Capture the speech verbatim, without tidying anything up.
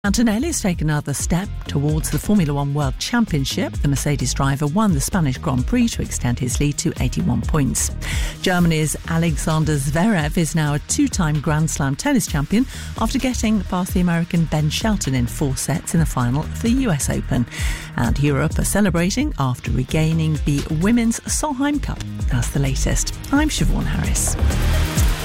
Antonelli has taken another step towards the Formula One World Championship. The Mercedes driver won the Spanish Grand Prix to extend his lead to eighty-one points. Germany's Alexander Zverev is now a two-time Grand Slam tennis champion after getting past the American Ben Shelton in four sets in the final of the U S Open. And Europe are celebrating after regaining the Women's Solheim Cup. That's the latest. I'm Siobhan Harris.